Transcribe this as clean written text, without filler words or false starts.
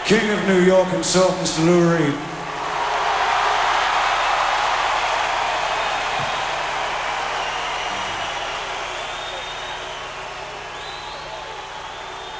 King of New York himself, Mr. Lou Reed.